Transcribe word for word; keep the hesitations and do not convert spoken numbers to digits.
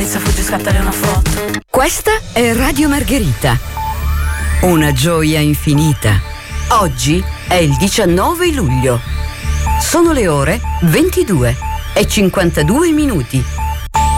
Elisa, fuggi, scattare una foto. Questa è Radio Margherita, una gioia infinita. Oggi è il diciannove luglio. Sono le ore ventidue e cinquantadue minuti.